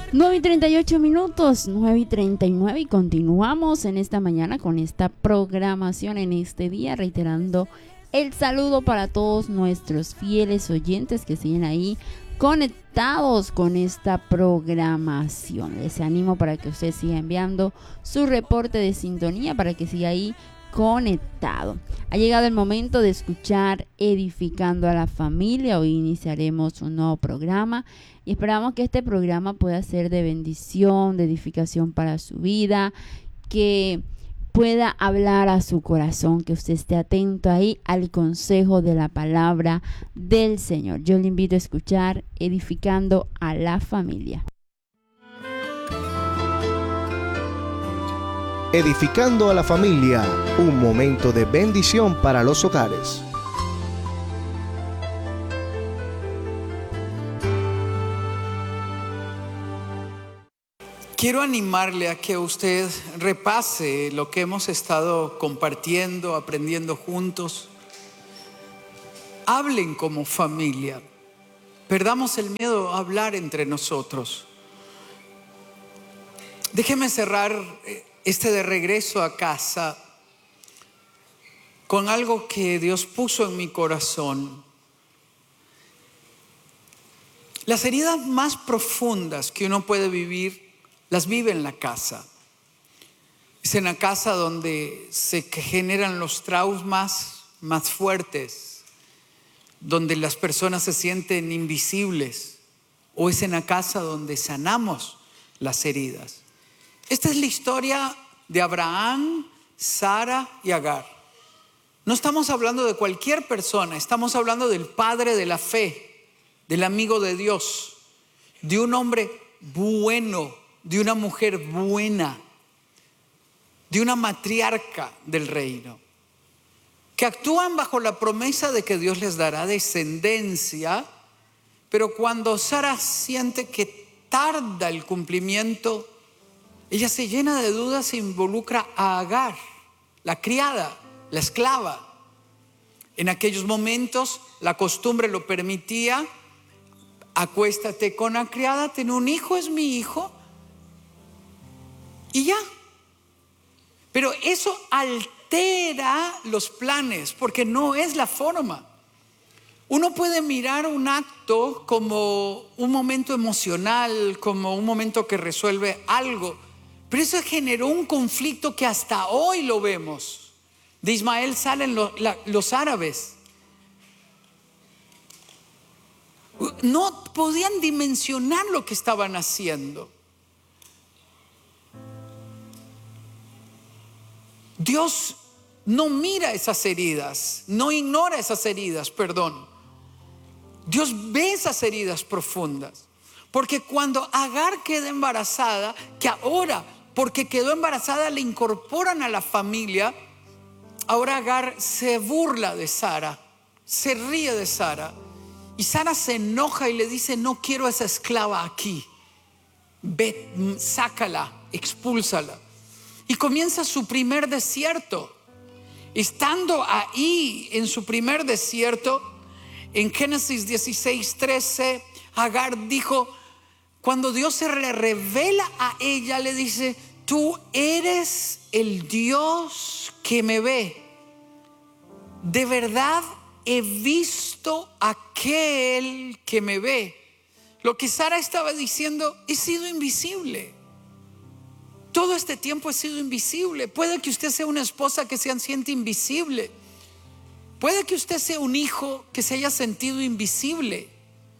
9:38, 9:39 y continuamos en esta mañana con esta programación en este día, reiterando el saludo para todos nuestros fieles oyentes que siguen ahí conectados con esta programación. Les animo para que usted siga enviando su reporte de sintonía para que siga ahí conectado. Ha llegado el momento de escuchar Edificando a la Familia. Hoy iniciaremos un nuevo programa y esperamos que este programa pueda ser de bendición, de edificación para su vida, que pueda hablar a su corazón, que usted esté atento ahí al consejo de la palabra del Señor. Yo le invito a escuchar Edificando a la Familia. Edificando a la Familia, un momento de bendición para los hogares. Quiero animarle a que usted repase lo que hemos estado compartiendo, aprendiendo juntos. Hablen como familia. Perdamos el miedo a hablar entre nosotros. Déjeme cerrar de regreso a casa con algo que Dios puso en mi corazón. Las heridas más profundas que uno puede vivir las vive en la casa. Es en la casa donde se generan los traumas más fuertes, donde las personas se sienten invisibles, o es en la casa donde sanamos las heridas. Esta es la historia de Abraham, Sara y Agar. No estamos hablando de cualquier persona, estamos hablando del padre de la fe, del amigo de Dios, de un hombre bueno, de una mujer buena, de una matriarca del reino, que actúan bajo la promesa de que Dios les dará descendencia, pero cuando Sara siente que tarda el cumplimiento, ella se llena de dudas e involucra a Agar, la criada, la esclava. En aquellos momentos la costumbre lo permitía: acuéstate con la criada, ten un hijo, es mi hijo, y ya. Pero eso altera los planes, porque no es la forma. Uno puede mirar un acto como un momento emocional, como un momento que resuelve algo, pero eso generó un conflicto que hasta hoy lo vemos. De Ismael salen los árabes. No podían dimensionar lo que estaban haciendo. Dios no mira esas heridas, no ignora esas heridas, perdón. Dios ve esas heridas profundas. Porque cuando Agar queda embarazada, que ahora, porque quedó embarazada, le incorporan a la familia, ahora Agar se burla de Sara, se ríe de Sara. Y Sara se enoja y le dice: no quiero a esa esclava aquí. Ve, sácala, expúlsala. Y comienza su primer desierto. Estando ahí en su primer desierto, en Génesis 16:13, Agar dijo, cuando Dios se le revela a ella, le dice: tú eres el Dios que me ve. De verdad he visto a aquel que me ve. Lo que Sara estaba diciendo: he sido invisible. Todo este tiempo he sido invisible. Puede que usted sea una esposa que se siente invisible. Puede que usted sea un hijo que se haya sentido invisible.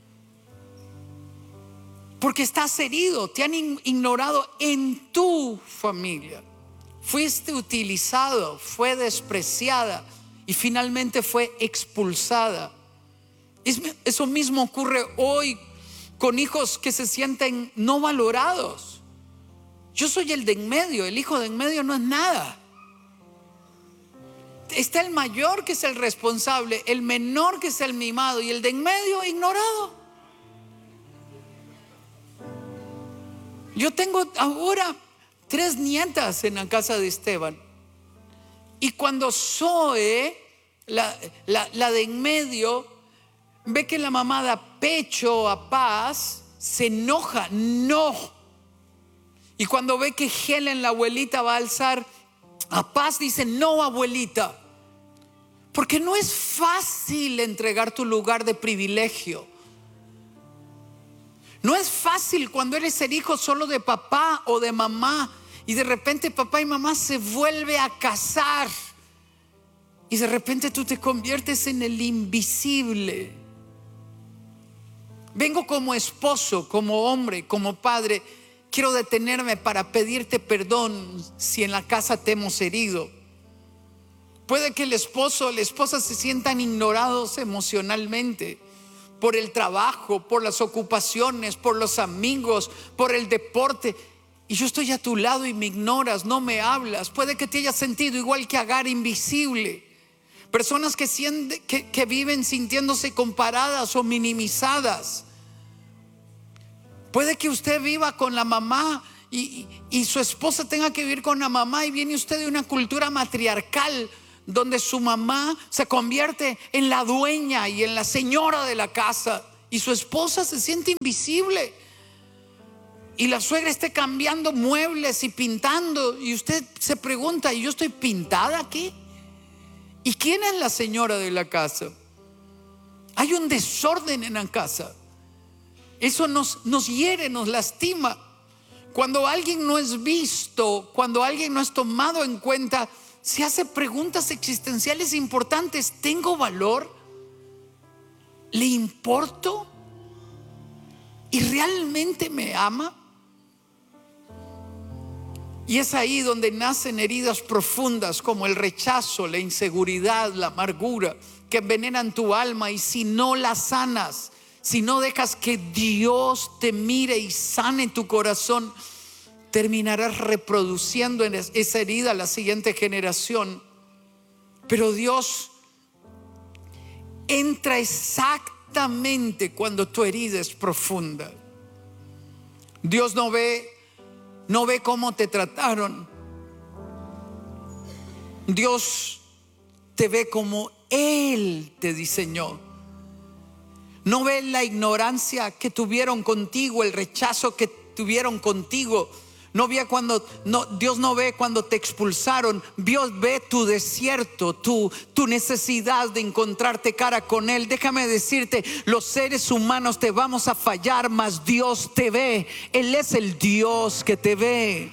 Porque estás herido, te han ignorado en tu familia. Fuiste utilizado, fue despreciada y finalmente fue expulsada. Eso mismo ocurre hoy con hijos que se sienten no valorados. Yo soy el de en medio, el hijo de en medio no es nada. Está el mayor, que es el responsable, el menor, que es el mimado, y el de en medio ignorado. Yo tengo ahora 3 nietas en la casa de Esteban, y cuando Zoe, la de en medio, ve que la mamá da pecho a Paz, se enoja. No, Y cuando ve que Helen, la abuelita, va a alzar a Paz, dice: no, abuelita. Porque no es fácil entregar tu lugar de privilegio. No es fácil cuando eres el hijo solo de papá o de mamá y de repente papá y mamá se vuelve a casar y de repente tú te conviertes en el invisible. Vengo como esposo, como hombre, como padre. Quiero detenerme para pedirte perdón si en la casa te hemos herido. Puede que el esposo o la esposa se sientan ignorados emocionalmente por el trabajo, por las ocupaciones, por los amigos, por el deporte. Y yo estoy a tu lado y me ignoras, no me hablas. Puede que te hayas sentido igual que Agar, invisible. Personas que viven sintiéndose comparadas o minimizadas. Puede que usted viva con la mamá y su esposa tenga que vivir con la mamá, y viene usted de una cultura matriarcal donde su mamá se convierte en la dueña y en la señora de la casa y su esposa se siente invisible. Y la suegra esté cambiando muebles y pintando, y usted se pregunta: ¿y yo estoy pintada aquí? ¿Y quién es la señora de la casa? Hay un desorden en la casa. Eso nos hiere, nos lastima. Cuando alguien no es visto, cuando alguien no es tomado en cuenta, se hace preguntas existenciales importantes. ¿Tengo valor? ¿Le importo? ¿Y realmente me ama? Y es ahí donde nacen heridas profundas como el rechazo, la inseguridad, la amargura, que envenenan tu alma. Y si no las sanas, si no dejas que Dios te mire y sane tu corazón, terminarás reproduciendo esa herida a la siguiente generación. Pero Dios entra exactamente cuando tu herida es profunda. Dios no ve cómo te trataron. Dios te ve como Él te diseñó. No ve la ignorancia que tuvieron contigo, el rechazo que tuvieron contigo. Dios no ve cuando te expulsaron. Dios ve tu desierto, tu necesidad de encontrarte cara con Él. Déjame decirte, los seres humanos te vamos a fallar, mas Dios te ve. Él es el Dios que te ve.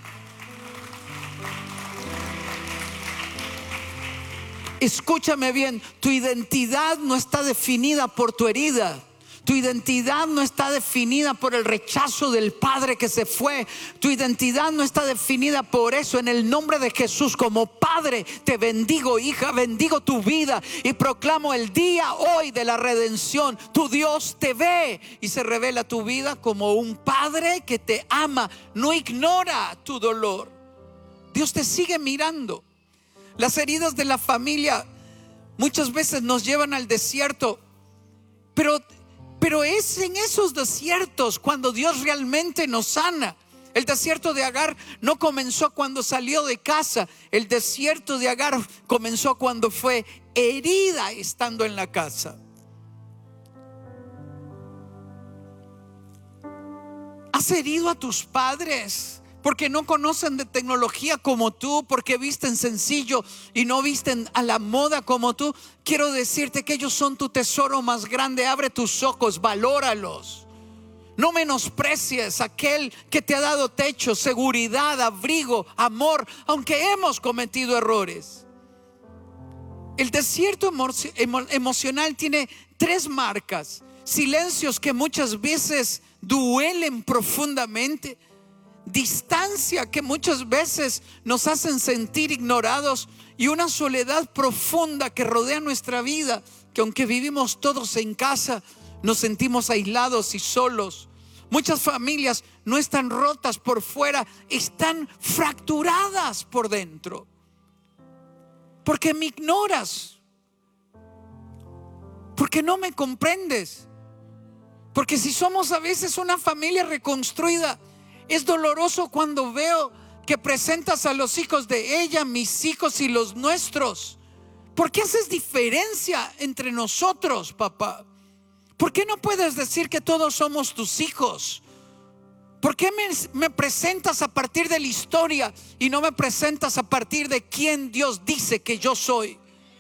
Escúchame bien, tu identidad no está definida por tu herida. Tu identidad no está definida por el rechazo del padre que se fue. Tu identidad no está definida por eso. En el nombre de Jesús, como padre, te bendigo, hija, bendigo tu vida y proclamo el día hoy de la redención. Tu Dios te ve y se revela tu vida como un padre que te ama. No ignora tu dolor. Dios te sigue mirando. Las heridas de la familia muchas veces nos llevan al desierto, pero es en esos desiertos cuando Dios realmente nos sana. El desierto de Agar no comenzó cuando salió de casa. El desierto de Agar comenzó cuando fue herida estando en la casa. ¿Has herido a tus padres porque no conocen de tecnología como tú, porque visten sencillo y no visten a la moda como tú? Quiero decirte que ellos son tu tesoro más grande. Abre tus ojos, valóralos. No menosprecies a aquel que te ha dado techo, seguridad, abrigo, amor, aunque hemos cometido errores. El desierto emocional tiene 3 marcas: silencios que muchas veces duelen profundamente, distancia que muchas veces nos hacen sentir ignorados, y una soledad profunda que rodea nuestra vida, que aunque vivimos todos en casa, nos sentimos aislados y solos. Muchas familias no están rotas por fuera, están fracturadas por dentro, porque me ignoras, porque no me comprendes. Porque si somos a veces una familia reconstruida, es doloroso cuando veo que presentas a los hijos de ella, mis hijos y los nuestros. ¿Por qué haces diferencia entre nosotros, papá? ¿Por qué no puedes decir que todos somos tus hijos? ¿Por qué me presentas a partir de la historia y no me presentas a partir de quién Dios dice que yo soy?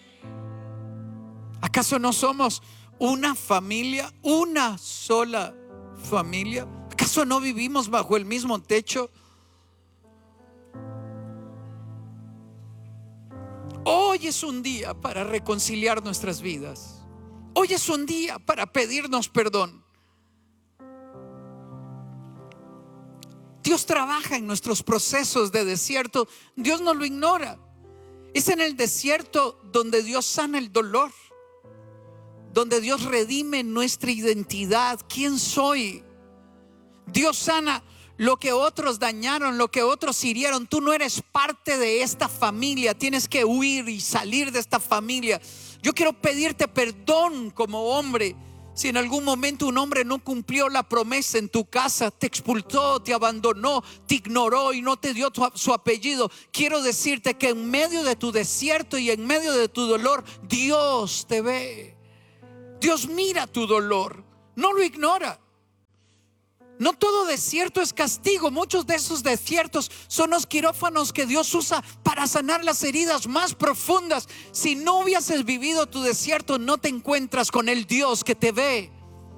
¿Acaso no somos una familia, una sola familia? ¿Acaso no vivimos bajo el mismo techo? Hoy es un día para reconciliar nuestras vidas. Hoy es un día para pedirnos perdón. Dios trabaja en nuestros procesos de desierto. Dios no lo ignora. Es en el desierto donde Dios sana el dolor, donde Dios redime nuestra identidad. ¿Quién soy? Dios sana lo que otros dañaron, lo que otros hirieron. Tú no eres parte de esta familia. Tienes que huir y salir de esta familia. Yo quiero pedirte perdón como hombre. Si en algún momento un hombre no cumplió la promesa en tu casa, te expulsó, te abandonó, te ignoró y no te dio su apellido, quiero decirte que en medio de tu desierto y en medio de tu dolor, Dios te ve. Dios mira tu dolor, no lo ignora. No todo desierto es castigo. Muchos de esos desiertos son los quirófanos que Dios usa para sanar las heridas más profundas. Si no hubieses vivido tu desierto, no te encuentras con el Dios que te ve.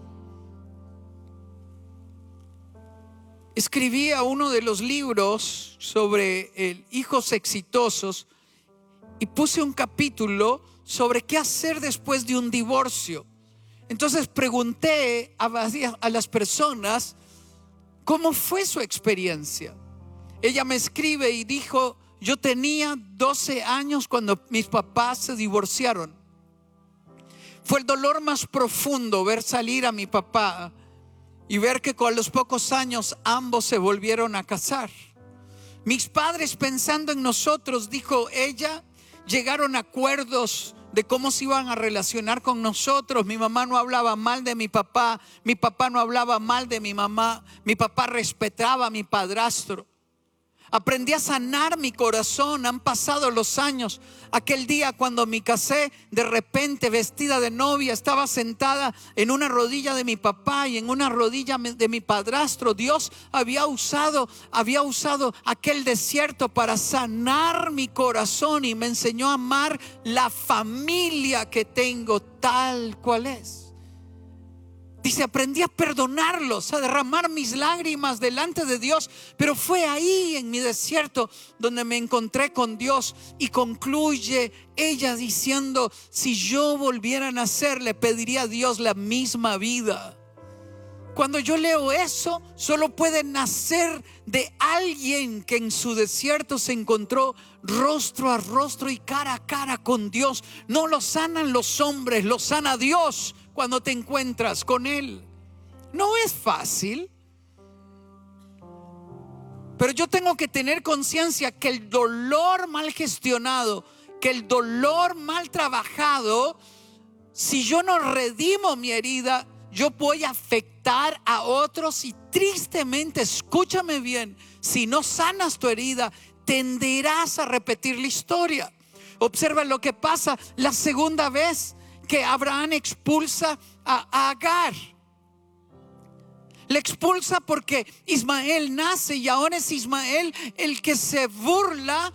Escribía uno de los libros sobre hijos exitosos y puse un capítulo sobre qué hacer después de un divorcio. Entonces pregunté a las personas ¿cómo fue su experiencia? Ella me escribe y dijo: yo tenía 12 años cuando mis papás se divorciaron. Fue el dolor más profundo ver salir a mi papá y ver que con los pocos años ambos se volvieron a casar. Mis padres, pensando en nosotros, dijo ella, llegaron a acuerdos de cómo se iban a relacionar con nosotros. Mi mamá no hablaba mal de mi papá no hablaba mal de mi mamá, mi papá respetaba a mi padrastro. Aprendí a sanar mi corazón. Han pasado los años. Aquel día cuando me casé, de repente vestida de novia, estaba sentada en una rodilla de mi papá y en una rodilla de mi padrastro. Dios había usado aquel desierto para sanar mi corazón y me enseñó a amar la familia que tengo tal cual es. Dice, aprendí a perdonarlos, a derramar mis lágrimas delante de Dios. Pero fue ahí en mi desierto donde me encontré con Dios. Y concluye ella diciendo: si yo volviera a nacer, le pediría a Dios la misma vida. Cuando yo leo eso, solo puede nacer de alguien que en su desierto se encontró rostro a rostro y cara a cara con Dios. No lo sanan los hombres, lo sana Dios cuando te encuentras con Él. No es fácil, pero yo tengo que tener conciencia que el dolor mal gestionado, que el dolor mal trabajado, si yo no redimo mi herida, yo voy a afectar a otros. Y tristemente, escúchame bien, si no sanas tu herida, tenderás a repetir la historia. Observa lo que pasa la segunda vez que Abraham expulsa a Agar. Le expulsa porque Ismael nace y ahora es Ismael el que se burla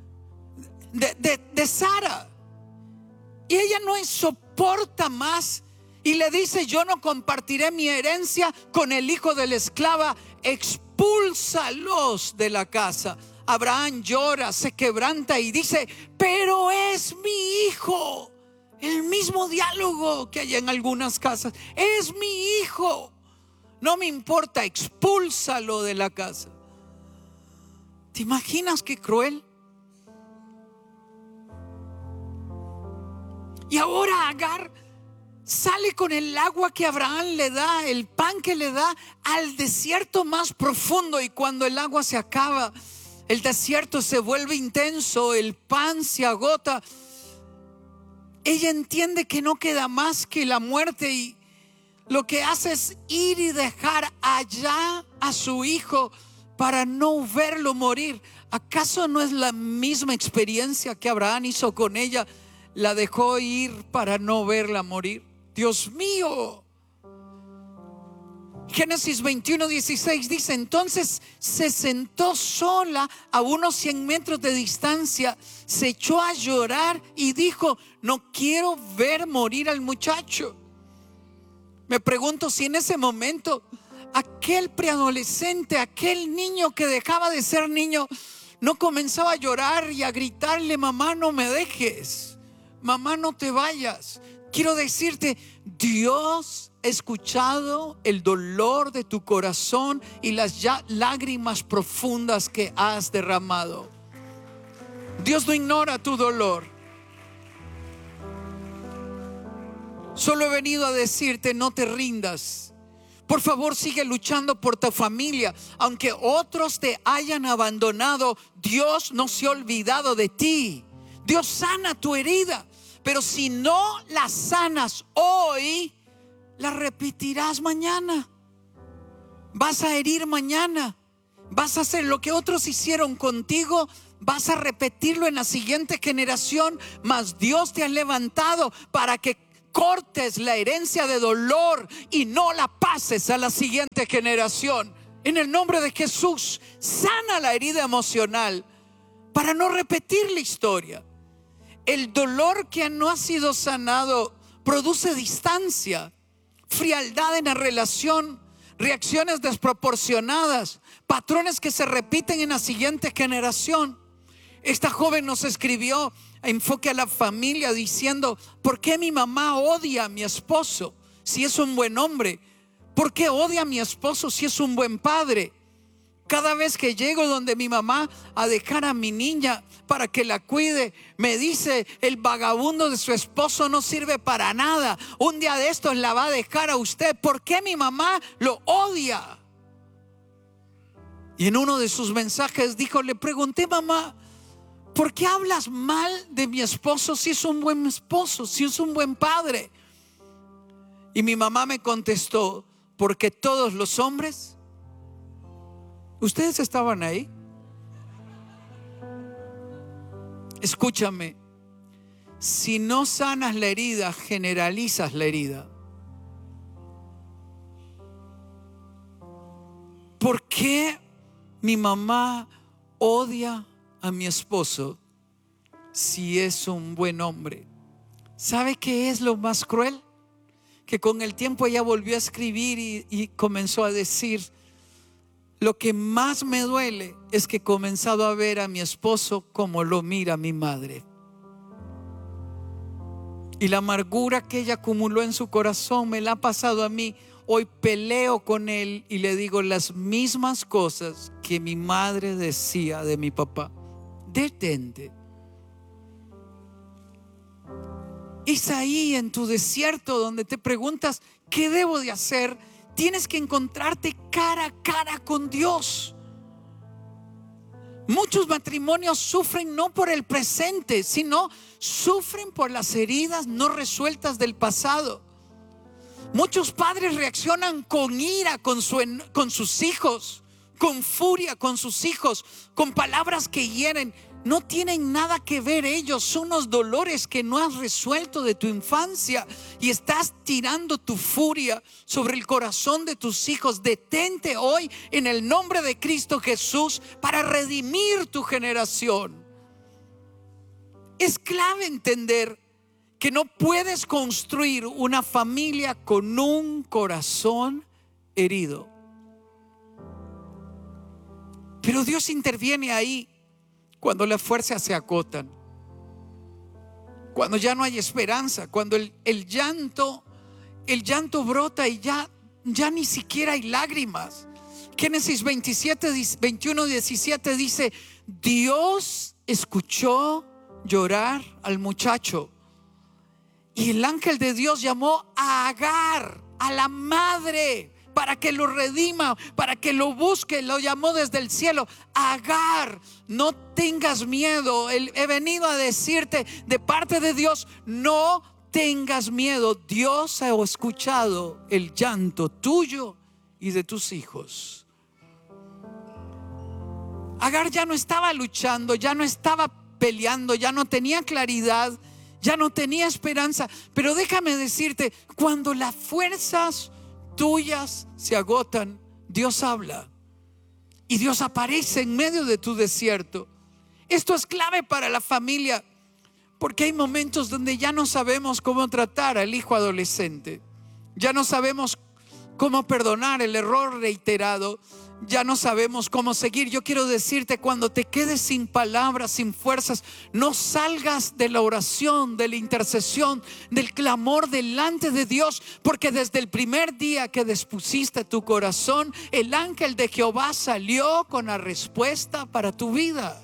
de Sara. Y ella no soporta más y le dice: yo no compartiré mi herencia con el hijo de la esclava. Expúlsalos de la casa. Abraham llora, se quebranta y dice: pero es mi hijo. El mismo diálogo que hay en algunas casas. Es mi hijo. No me importa, expúlsalo de la casa. ¿Te imaginas qué cruel? Y ahora Agar sale con el agua que Abraham le da, el pan que le da, al desierto más profundo. Y cuando el agua se acaba, el desierto se vuelve intenso, el pan se agota. Ella entiende que no queda más que la muerte y lo que hace es ir y dejar allá a su hijo para no verlo morir. ¿Acaso no es la misma experiencia que Abraham hizo con ella? La dejó ir para no verla morir. Dios mío. Génesis 21:16 dice: entonces se sentó sola a unos 100 metros de distancia, se echó a llorar y dijo: no quiero ver morir al muchacho. Me pregunto si en ese momento aquel preadolescente, aquel niño que dejaba de ser niño, no comenzaba a llorar y a gritarle: mamá, no me dejes, mamá, no te vayas. Quiero decirte, Dios ha escuchado el dolor de tu corazón y las lágrimas profundas que has derramado. Dios no ignora tu dolor. Solo he venido a decirte: no te rindas. Por favor, sigue luchando por tu familia. Aunque otros te hayan abandonado, Dios no se ha olvidado de ti. Dios sana tu herida. Pero si no la sanas hoy, la repetirás mañana. Vas a herir mañana. Vas a hacer lo que otros hicieron contigo. Vas a repetirlo en la siguiente generación. Mas Dios te ha levantado para que cortes la herencia de dolor y no la pases a la siguiente generación. En el nombre de Jesús, sana la herida emocional para no repetir la historia. El dolor que no ha sido sanado produce distancia, frialdad en la relación, reacciones desproporcionadas, patrones que se repiten en la siguiente generación. Esta joven nos escribió a Enfoque a la Familia diciendo: ¿por qué mi mamá odia a mi esposo si es un buen hombre? ¿Por qué odia a mi esposo si es un buen padre? Cada vez que llego donde mi mamá a dejar a mi niña para que la cuide, me dice: el vagabundo de su esposo no sirve para nada. Un día de estos la va a dejar a usted. ¿Por qué mi mamá lo odia? Y en uno de sus mensajes dijo: le pregunté, mamá, ¿por qué hablas mal de mi esposo si es un buen esposo, si es un buen padre? Y mi mamá me contestó: porque todos los hombres. ¿Ustedes estaban ahí? Escúchame, si no sanas la herida, generalizas la herida. ¿Por qué mi mamá odia a mi esposo si es un buen hombre? ¿Sabe qué es lo más cruel? Que con el tiempo ella volvió a escribir y comenzó a decir: lo que más me duele es que he comenzado a ver a mi esposo como lo mira mi madre. Y la amargura que ella acumuló en su corazón me la ha pasado a mí. Hoy peleo con él y le digo las mismas cosas que mi madre decía de mi papá. Detente. Es ahí en tu desierto donde te preguntas: ¿qué debo de hacer? Tienes que encontrarte cara a cara con Dios. Muchos matrimonios sufren no por el presente, sino sufren por las heridas no resueltas del pasado. Muchos padres reaccionan con ira con sus hijos, con furia con sus hijos, con palabras que hieren. No tienen nada que ver ellos, son los dolores que no has resuelto de tu infancia y estás tirando tu furia sobre el corazón de tus hijos. Detente hoy en el nombre de Cristo Jesús para redimir tu generación. Es clave entender que no puedes construir una familia con un corazón herido. Pero Dios interviene ahí cuando las fuerzas se acotan, cuando ya no hay esperanza, cuando el llanto brota y ya ni siquiera hay lágrimas. Génesis 21:17 dice: Dios escuchó llorar al muchacho y el ángel de Dios llamó a Agar, a la madre, para que lo redima, para que lo busque. Lo llamó desde el cielo: Agar, no tengas miedo. He venido a decirte de parte de Dios: no tengas miedo. Dios ha escuchado el llanto tuyo y de tus hijos. Agar ya no estaba luchando, ya no estaba peleando, ya no tenía claridad, ya no tenía esperanza. Pero déjame decirte, cuando las fuerzas tuyas se agotan, Dios habla y Dios aparece en medio de tu desierto. Esto es clave para la familia, porque hay momentos donde ya no sabemos cómo tratar al hijo adolescente, ya no sabemos cómo perdonar el error reiterado, ya no sabemos cómo seguir. Yo quiero decirte, cuando te quedes sin palabras, sin fuerzas, no salgas de la oración, de la intercesión, del clamor delante de Dios, porque desde el primer día que dispusiste tu corazón, el ángel de Jehová salió con la respuesta para tu vida.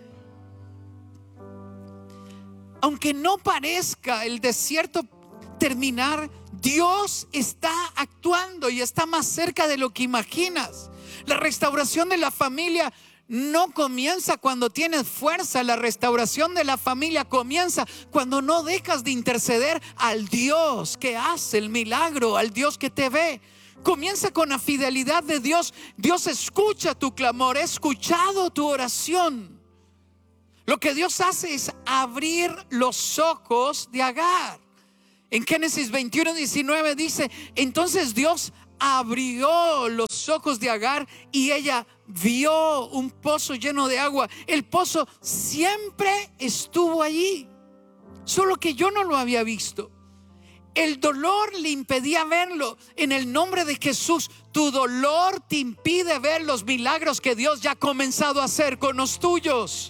Aunque no parezca el desierto terminar, Dios está actuando y está más cerca de lo que imaginas. La restauración de la familia no comienza cuando tienes fuerza. La restauración de la familia comienza cuando no dejas de interceder al Dios que hace el milagro, al Dios que te ve. Comienza con la fidelidad de Dios. Dios escucha tu clamor, ha escuchado tu oración. Lo que Dios hace es abrir los ojos de Agar. En Génesis 21:19 dice: entonces Dios abrió los ojos de Agar y ella vio un pozo lleno de agua. El pozo siempre estuvo allí, solo que yo no lo había visto. El dolor le impedía verlo. En el nombre de Jesús, tu dolor te impide ver los milagros que Dios ya ha comenzado a hacer con los tuyos.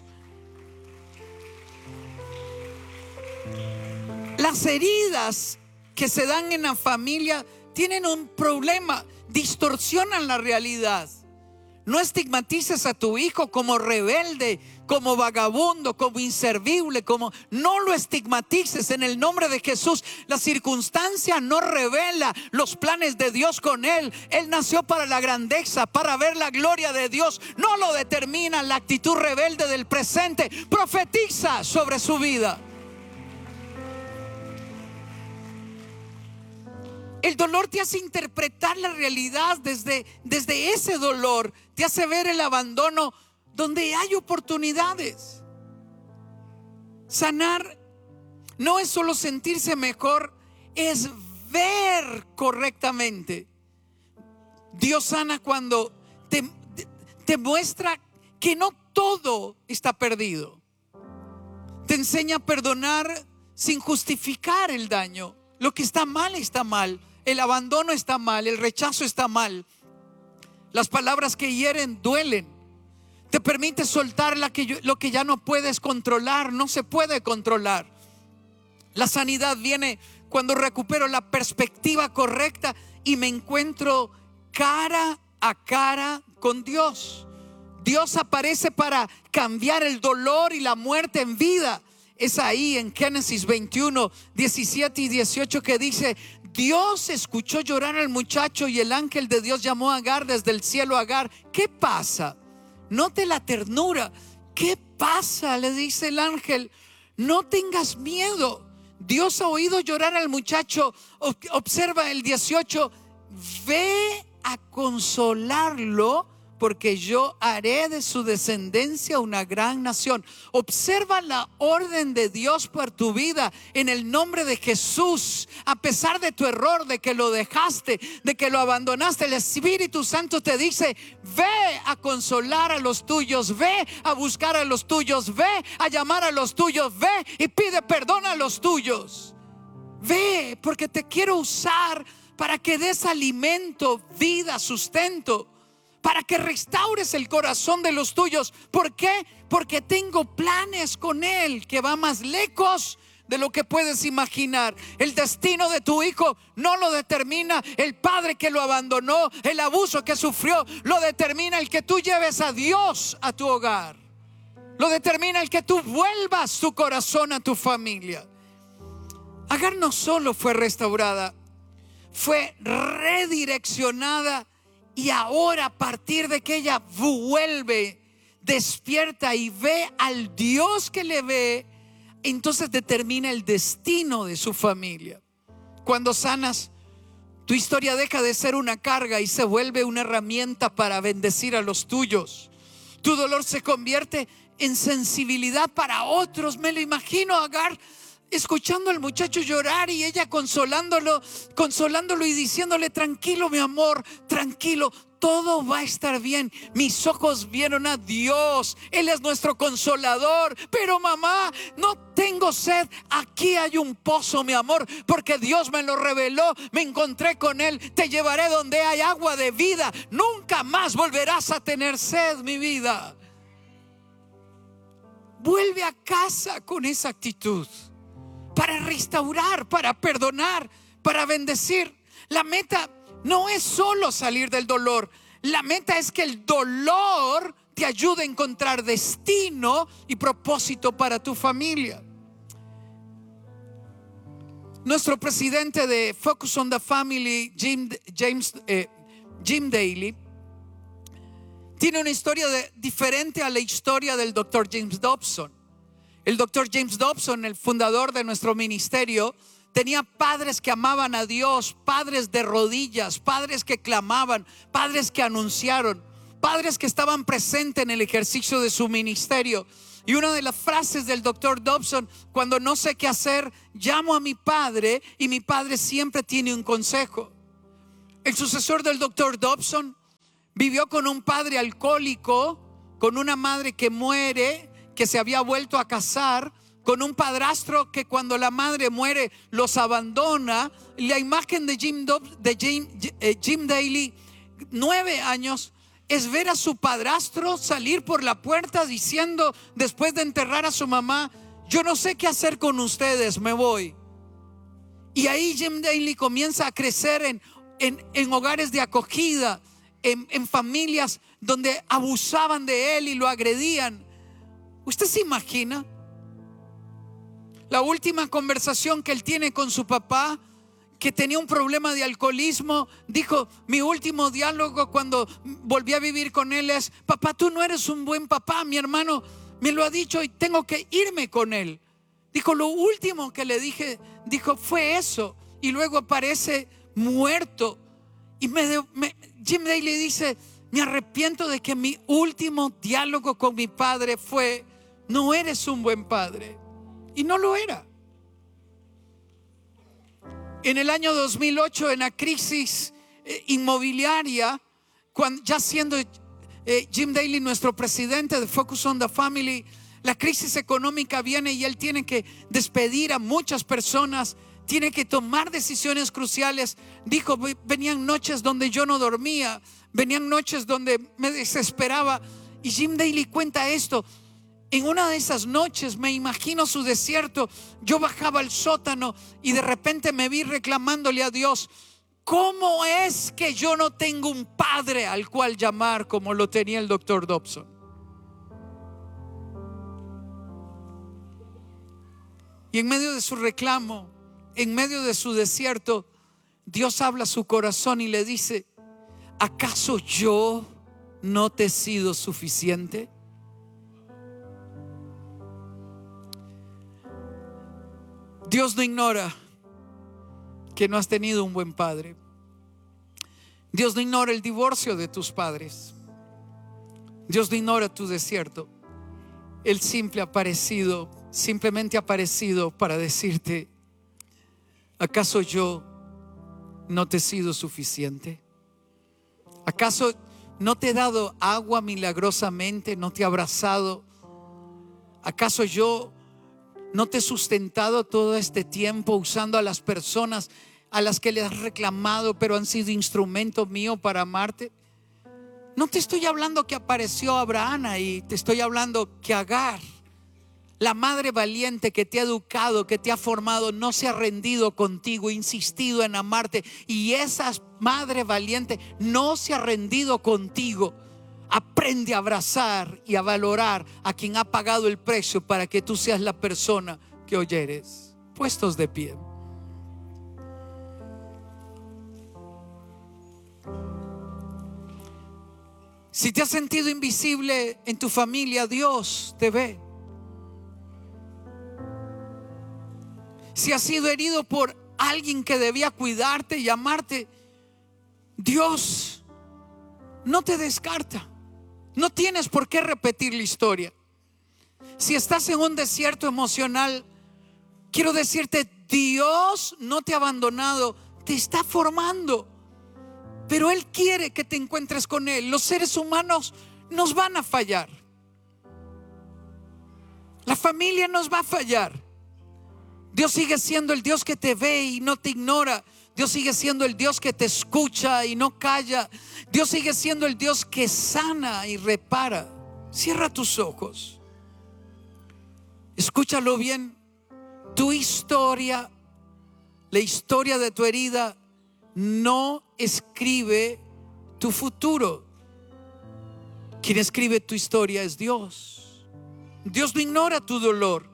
Las heridas que se dan en la familia tienen un problema: distorsionan la realidad. No estigmatices a tu hijo como rebelde, como vagabundo, como inservible, no lo estigmatices en el nombre de Jesús. La circunstancia no revela los planes de Dios con él. Él nació para la grandeza, para ver la gloria de Dios. No lo determina la actitud rebelde del presente. Profetiza sobre su vida. El dolor te hace interpretar la realidad desde ese dolor. Te hace ver el abandono donde hay oportunidades. Sanar no es solo sentirse mejor, es ver correctamente. Dios sana cuando te muestra que no todo está perdido. Te enseña a perdonar sin justificar el daño. Lo que está mal está mal. El abandono está mal, el rechazo está mal. Las palabras que hieren duelen. Te permite soltar lo que ya no puedes controlar, no se puede controlar. La sanidad viene cuando recupero la perspectiva correcta y me encuentro cara a cara con Dios. Dios aparece para cambiar el dolor y la muerte en vida. Es ahí en Génesis 21, 17 y 18 que dice: Dios escuchó llorar al muchacho y el ángel de Dios llamó a Agar desde el cielo. Agar, ¿qué pasa? Note la ternura. ¿Qué pasa? Le dice el ángel. No tengas miedo. Dios ha oído llorar al muchacho. Observa el 18. Ve a consolarlo, porque yo haré de su descendencia una gran nación. Observa la orden de Dios por tu vida en el nombre de Jesús. A pesar de tu error, de que lo dejaste, de que lo abandonaste, el Espíritu Santo te dice: ve a consolar a los tuyos, ve a buscar a los tuyos, ve a llamar a los tuyos, ve y pide perdón a los tuyos. Ve, porque te quiero usar para que des alimento, vida, sustento, para que restaures el corazón de los tuyos. ¿Por qué? Porque tengo planes con Él que va más lejos de lo que puedes imaginar. El destino de tu hijo no lo determina el padre que lo abandonó, el abuso que sufrió. Lo determina el que tú lleves a Dios a tu hogar. Lo determina el que tú vuelvas tu corazón a tu familia. Agar no solo fue restaurada, fue redireccionada. Y ahora, a partir de que ella vuelve, despierta y ve al Dios que le ve, entonces determina el destino de su familia. Cuando sanas, tu historia deja de ser una carga y se vuelve una herramienta para bendecir a los tuyos. Tu dolor se convierte en sensibilidad para otros. Me lo imagino a Agar escuchando al muchacho llorar y ella consolándolo y diciéndole: tranquilo, mi amor, tranquilo, todo va a estar bien. Mis ojos vieron a Dios, Él es nuestro consolador. Pero mamá, no tengo sed. Aquí hay un pozo, mi amor, porque Dios me lo reveló. Me encontré con Él. Te llevaré donde hay agua de vida. Nunca más volverás a tener sed, mi vida. Vuelve a casa con esa actitud, para restaurar, para perdonar, para bendecir. La meta no es solo salir del dolor. La meta es que el dolor te ayude a encontrar destino y propósito para tu familia. Nuestro presidente de Focus on the Family, Jim Daly, tiene una historia diferente a la historia del Dr. James Dobson. El Dr. James Dobson, el fundador de nuestro ministerio, tenía padres que amaban a Dios, padres de rodillas, padres que clamaban, padres que anunciaron, padres que estaban presentes en el ejercicio de su ministerio. Y una de las frases del Dr. Dobson: cuando no sé qué hacer, llamo a mi padre y mi padre siempre tiene un consejo. El sucesor del Dr. Dobson vivió con un padre alcohólico, con una madre que muere, que se había vuelto a casar, con un padrastro que cuando la madre muere los abandona. La imagen de Jim Daly, 9 años, es ver a su padrastro salir por la puerta diciendo, después de enterrar a su mamá: yo no sé qué hacer con ustedes, me voy. Y ahí Jim Daly comienza a crecer en hogares de acogida, en familias donde abusaban de él y lo agredían. ¿Usted se imagina? La última conversación que él tiene con su papá, que tenía un problema de alcoholismo, dijo: mi último diálogo cuando volví a vivir con él es: papá, tú no eres un buen papá, mi hermano me lo ha dicho y tengo que irme con él. Dijo: lo último que le dije, dijo, fue eso. Y luego aparece muerto. Y Jim Daly dice: me arrepiento de que mi último diálogo con mi padre fue: no eres un buen padre. Y no lo era. En el año 2008, en la crisis inmobiliaria, ya siendo Jim Daly nuestro presidente de Focus on the Family, la crisis económica viene y él tiene que despedir a muchas personas, tiene que tomar decisiones cruciales. Dijo: venían noches donde yo no dormía, venían noches donde me desesperaba. Y Jim Daly cuenta esto: en una de esas noches, me imagino su desierto, yo bajaba al sótano y de repente me vi reclamándole a Dios: ¿cómo es que yo no tengo un padre al cual llamar como lo tenía el Dr. Dobson? Y en medio de su reclamo, en medio de su desierto, Dios habla a su corazón y le dice: ¿acaso yo no te he sido suficiente? Dios no ignora que no has tenido un buen padre. Dios no ignora el divorcio de tus padres. Dios no ignora tu desierto. Él simplemente ha aparecido para decirte: ¿acaso yo no te he sido suficiente? ¿Acaso no te he dado agua milagrosamente? ¿No te he abrazado? ¿Acaso yo no te he sustentado todo este tiempo usando a las personas a las que le has reclamado, pero han sido instrumento mío para amarte? No te estoy hablando que apareció Abraham ahí, te estoy hablando que Agar, la madre valiente que te ha educado, que te ha formado, no se ha rendido contigo, insistido en amarte. Y esa madre valiente no se ha rendido contigo. Aprende a abrazar y a valorar a quien ha pagado el precio para que tú seas la persona que hoy eres. Puestos de pie. Si te has sentido invisible en tu familia, Dios te ve. Si has sido herido por alguien que debía cuidarte y amarte, Dios no te descarta. No tienes por qué repetir la historia. Si estás en un desierto emocional, quiero decirte, Dios no te ha abandonado, te está formando. Pero Él quiere que te encuentres con Él. Los seres humanos nos van a fallar. La familia nos va a fallar. Dios sigue siendo el Dios que te ve y no te ignora. Dios sigue siendo el Dios que te escucha y no calla. Dios sigue siendo el Dios que sana y repara. Cierra tus ojos. Escúchalo bien. Tu historia, la historia de tu herida, no escribe tu futuro. Quien escribe tu historia es Dios. Dios no ignora tu dolor.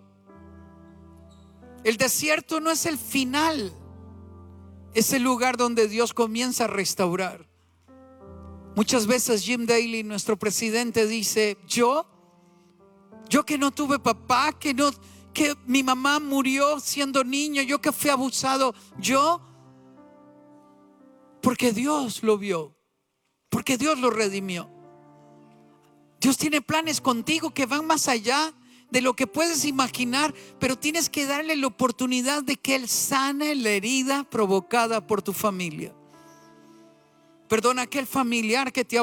El desierto no es el final, es el lugar donde Dios comienza a restaurar. Muchas veces Jim Daly, nuestro presidente, dice: yo que no tuve papá, que mi mamá murió siendo niño, yo que fui abusado, porque Dios lo vio, porque Dios lo redimió. Dios tiene planes contigo que van más allá de lo que puedes imaginar, pero tienes que darle la oportunidad de que Él sane la herida provocada por tu familia. Perdona a aquel familiar que te ha